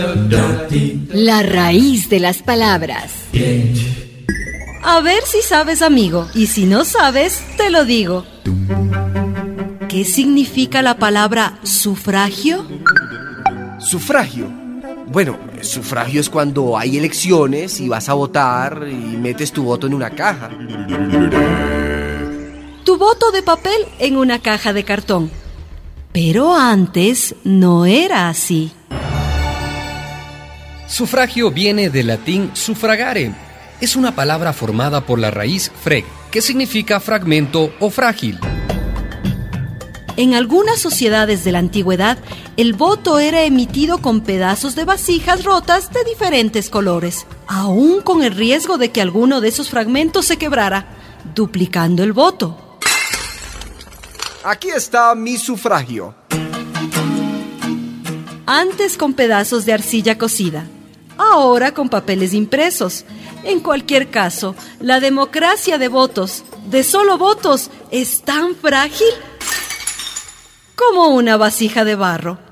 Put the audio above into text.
La raíz de las palabras. A ver si sabes, amigo, y si no sabes, te lo digo. ¿Qué significa la palabra sufragio? Sufragio. Bueno, sufragio es cuando hay elecciones y vas a votar y metes tu voto en una caja. Tu voto de papel en una caja de cartón. Pero antes no era así. Sufragio viene del latín suffragare. Es una palabra formada por la raíz freg, que significa fragmento o frágil. En algunas sociedades de la antigüedad, el voto era emitido con pedazos de vasijas rotas de diferentes colores, aún con el riesgo de que alguno de esos fragmentos se quebrara, duplicando el voto. Aquí está mi sufragio. Antes con pedazos de arcilla cocida, ahora con papeles impresos. En cualquier caso, la democracia de votos, de solo votos, es tan frágil como una vasija de barro.